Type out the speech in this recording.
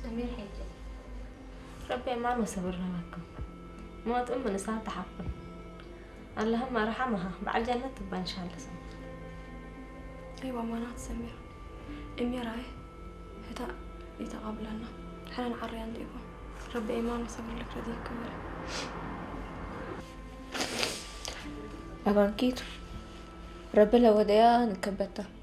سمير حجة. ربي ما صبرنا معكم. ما تقوم نساء تحفل. اللهم رحمها بعد جنة تبقى إن شاء الله سمير. أيوة منات سمير. أمي راي هتا يتقابلنا. حنا نعريان ديكو. ربي إيمان وصبر لك رديك كبير. أبان كيتو ربي لو ديان كبتا